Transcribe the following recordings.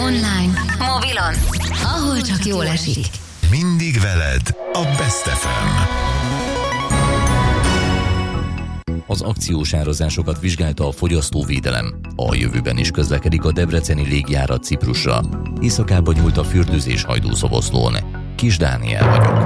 online, mobilon, ahol csak jól esik. Mindig veled a Best FM. Az akciós árazásokat vizsgálta a fogyasztóvédelem. A jövőben is közlekedik a debreceni légjárat Ciprusra. Éjszakába nyúlt a fürdőzés Hajdúszoboszlón. Kis Dániel vagyok.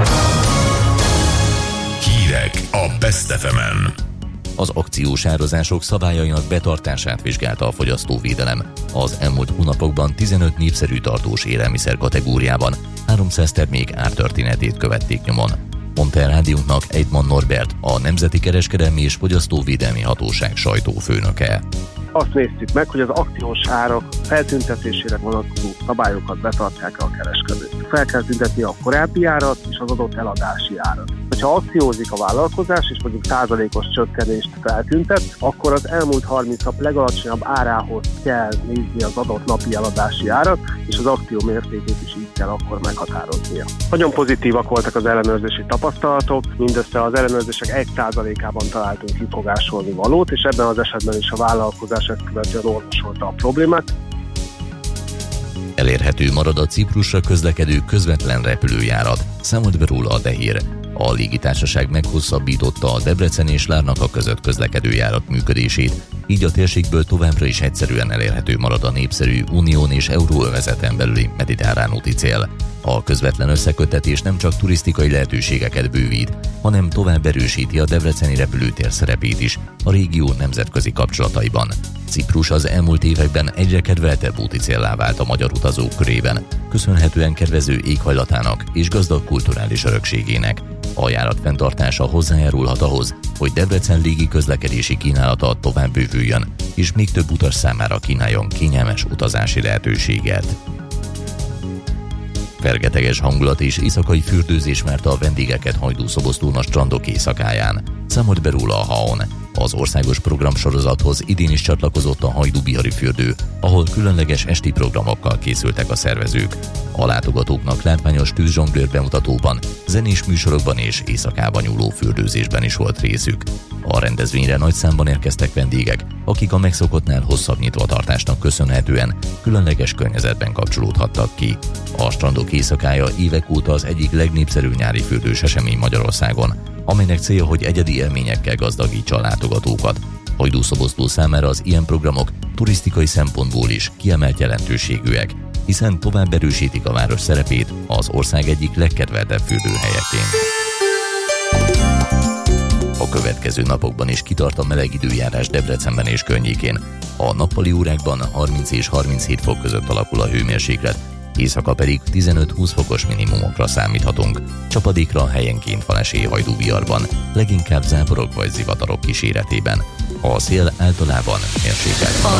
Hírek a Best FM-en. Az akciós árazások szabályainak betartását vizsgálta a fogyasztóvédelem. Az elmúlt hónapokban 15 népszerű tartós élelmiszer kategóriában 300 termék ártörténetét követték nyomon. Mondta el rádiónknak Eidman Norbert, a Nemzeti Kereskedelmi és Fogyasztóvédelmi Hatóság sajtófőnöke. Azt néztük meg, hogy az akciós árak feltüntetésére vonatkozó szabályokat betartják a kereskedők. Fel kell tüntetni a korábbi árat és az adott eladási árat. Ha akciózik a vállalkozás, és mondjuk százalékos csökkenést feltüntet, akkor az elmúlt 30 nap legalacsonyabb árához kell nézni az adott napi eladási árat, és az akció mértékét is így kell akkor meghatároznia. Nagyon pozitívak voltak az ellenőrzési tapasztalatok, mindössze az ellenőrzések 1%-ában találtunk kifogásolni valót, és ebben az esetben is a vállalkozás ezt követően orvosolta a problémát. Elérhető marad a Ciprusra közlekedő közvetlen repülőjárat, számolt be róla a Dehír. A légitársaság meghosszabbította a Debrecen és Larnaka között közlekedő járat működését, így a térségből továbbra is egyszerűen elérhető marad a népszerű unión és euróövezeten belüli mediterrán úti cél. A közvetlen összeköttetés nem csak turisztikai lehetőségeket bővít, hanem tovább erősíti a debreceni repülőtér szerepét is a régió nemzetközi kapcsolataiban. Ciprus az elmúlt években egyre kedveltebb úti céllá vált a magyar utazók körében, köszönhetően kedvező éghajlatának és gazdag kulturális örökségének. A járat fenntartása hozzájárulhat ahhoz, hogy Debrecen légi közlekedési kínálata tovább bővüljön, és még több utas számára kínáljon kényelmes utazási lehetőséget. Fergeteges hangulat és éjszakai fürdőzés várta a vendégeket Hajdúszoboszlón a strandok éjszakáján, számolt be róla a HAON. Az országos programsorozathoz idén is csatlakozott a Hajdú-Bihari fürdő, ahol különleges esti programokkal készültek a szervezők. A látogatóknak látványos tűzzsonglőr bemutatóban, zenés műsorokban és éjszakában nyúló fürdőzésben is volt részük. A rendezvényre nagy számban érkeztek vendégek, akik a megszokottnál hosszabb nyitvatartásnak köszönhetően különleges környezetben kapcsolódhattak ki. A strandok éjszakája évek óta az egyik legnépszerűbb nyári fürdős esemény Magyarországon, amelynek célja, hogy egyedi élményekkel gazdagítsa a látogatókat. Hajdúszoboszló számára az ilyen programok turisztikai szempontból is kiemelt jelentőségűek, hiszen tovább erősítik a város szerepét az ország egyik legkedveltebb fürdőhelyeként. A következő napokban is kitart a meleg időjárás Debrecenben és környékén. A nappali órákban 30 és 37 fok között alakul a hőmérséklet, éjszaka pedig 15-20 fokos minimumokra számíthatunk. Csapadékra helyenként van esély Hajdú-Biharban, leginkább záporok vagy zivatarok kíséretében. A szél általában mérsékelt.